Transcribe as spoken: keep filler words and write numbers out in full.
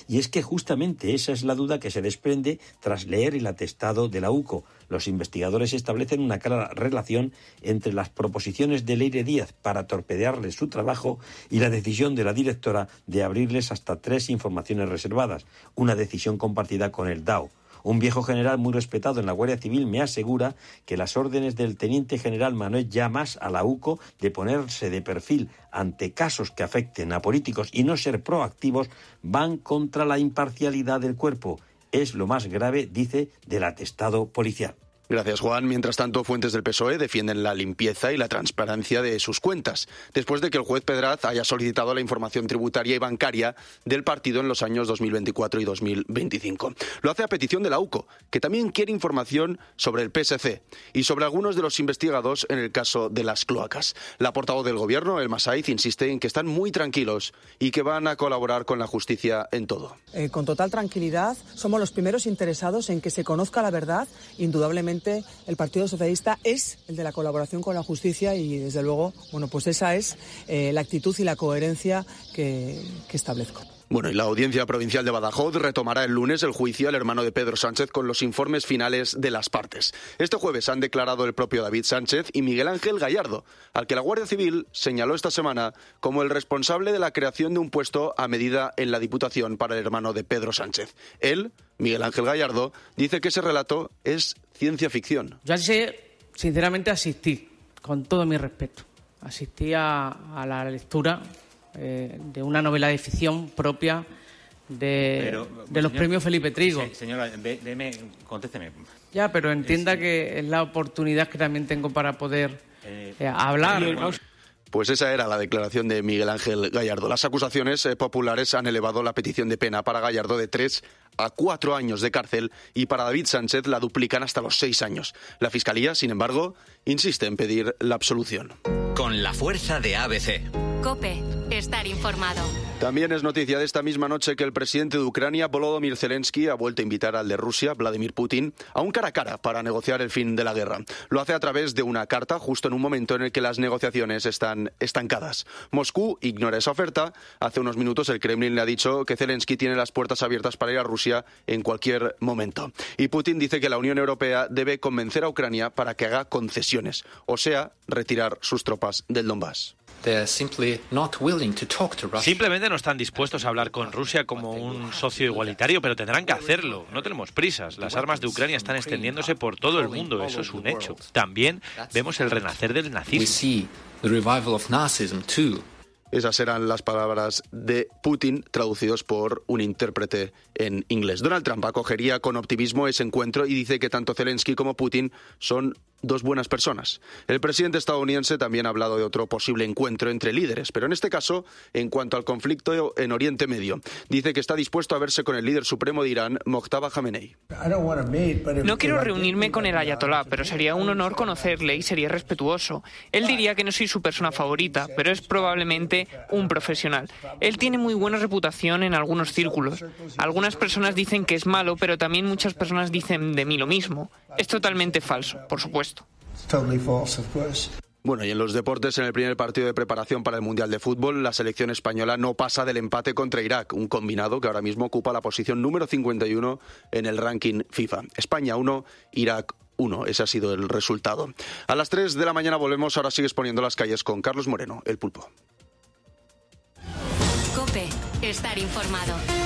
Y es que justamente esa es la duda que se desprende tras leer el atestado de la U C O. Los investigadores establecen una clara relación entre las proposiciones de Leire Díaz para torpedearles su trabajo y la decisión de la directora de abrirles hasta tres informaciones reservadas, una decisión compartida con el D A O. Un viejo general muy respetado en la Guardia Civil me asegura que las órdenes del teniente general Manuel Llamas a la U C O de ponerse de perfil ante casos que afecten a políticos y no ser proactivos van contra la imparcialidad del cuerpo. Es lo más grave, dice, del atestado policial. Gracias, Juan. Mientras tanto, fuentes del P S O E defienden la limpieza y la transparencia de sus cuentas, después de que el juez Pedraz haya solicitado la información tributaria y bancaria del partido en los años dos mil veinticuatro y dos mil veinticinco. Lo hace a petición de la U C O, que también quiere información sobre el P S C y sobre algunos de los investigados en el caso de las cloacas. La portavoz del Gobierno, Elma Saiz, insiste en que están muy tranquilos y que van a colaborar con la justicia en todo. Eh, con total tranquilidad, somos los primeros interesados en que se conozca la verdad. Indudablemente el Partido Socialista es el de la colaboración con la justicia y, desde luego, bueno, pues esa es eh, la actitud y la coherencia que, que establezco. Bueno, y la Audiencia Provincial de Badajoz retomará el lunes el juicio al hermano de Pedro Sánchez con los informes finales de las partes. Este jueves han declarado el propio David Sánchez y Miguel Ángel Gallardo, al que la Guardia Civil señaló esta semana como el responsable de la creación de un puesto a medida en la Diputación para el hermano de Pedro Sánchez. Él, Miguel Ángel Gallardo, dice que ese relato es ciencia ficción. Yo así, sinceramente, asistí, con todo mi respeto. Asistí a, a la lectura Eh, de una novela de ficción propia de, pero, de los señor, premios Felipe Trigo. Se, señora, déme, contésteme. Ya, pero entienda es, que es la oportunidad que también tengo para poder eh, eh, hablar. Pues esa era la declaración de Miguel Ángel Gallardo. Las acusaciones eh, populares han elevado la petición de pena para Gallardo de tres a cuatro años de cárcel y para David Sánchez la duplican hasta los seis años. La Fiscalía, sin embargo, insiste en pedir la absolución. Con la fuerza de A B C. COPE. Estar informado. También es noticia de esta misma noche que el presidente de Ucrania, Volodymyr Zelensky, ha vuelto a invitar al de Rusia, Vladimir Putin, a un cara a cara para negociar el fin de la guerra. Lo hace a través de una carta justo en un momento en el que las negociaciones están estancadas. Moscú ignora esa oferta. Hace unos minutos el Kremlin le ha dicho que Zelensky tiene las puertas abiertas para ir a Rusia en cualquier momento. Y Putin dice que la Unión Europea debe convencer a Ucrania para que haga concesiones, o sea, retirar sus tropas del Donbass. Simplemente no están dispuestos a hablar con Rusia como un socio igualitario, pero tendrán que hacerlo. No tenemos prisas. Las armas de Ucrania están extendiéndose por todo el mundo. Eso es un hecho. También vemos el renacer del nazismo. Esas eran las palabras de Putin traducidos por un intérprete en inglés. Donald Trump acogería con optimismo ese encuentro y dice que tanto Zelensky como Putin son dos buenas personas. El presidente estadounidense también ha hablado de otro posible encuentro entre líderes, pero en este caso, en cuanto al conflicto en Oriente Medio, dice que está dispuesto a verse con el líder supremo de Irán, Mojtaba Khamenei. No quiero reunirme con el ayatolá, pero sería un honor conocerle y sería respetuoso. Él diría que no soy su persona favorita, pero es probablemente un profesional. Él tiene muy buena reputación en algunos círculos. Algunas personas dicen que es malo, pero también muchas personas dicen de mí lo mismo. Es totalmente falso, por supuesto. Bueno, y en los deportes, en el primer partido de preparación para el Mundial de Fútbol, la selección española no pasa del empate contra Irak, un combinado que ahora mismo ocupa la posición número cincuenta y uno en el ranking FIFA. España uno, Irak uno. Ese ha sido el resultado. A las tres de la mañana volvemos, ahora sigues poniendo las calles con Carlos Moreno, el Pulpo. COPE. Estar informado.